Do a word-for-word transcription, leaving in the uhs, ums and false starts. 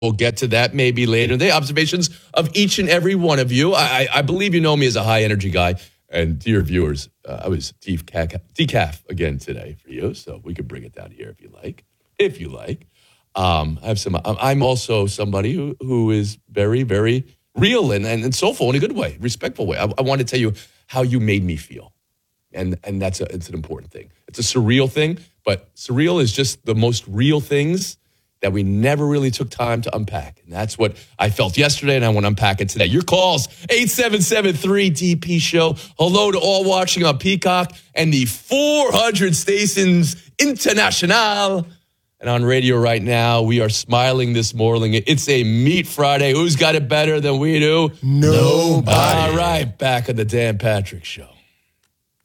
We'll get to that maybe later. The observations of each and every one of you. I, I believe you know me as a high-energy guy. And dear viewers, uh, I was decaf, decaf again today for you, so we could bring it down here if you like. If you like. Um, I have some. I'm also somebody who, who is very, very real and, and, and soulful in a good way, respectful way. I, I want to tell you how you made me feel. And and that's a, it's an important thing. It's a surreal thing, but surreal is just the most real things that we never really took time to unpack. And that's what I felt yesterday, and I want to unpack it today. Your calls, eight seven seven three D P show. Hello to all watching on Peacock and the four hundred stations international. And on radio right now, we are smiling this morning. It's a Meat Friday. Who's got it better than we do? Nobody. All right, back on the Dan Patrick Show.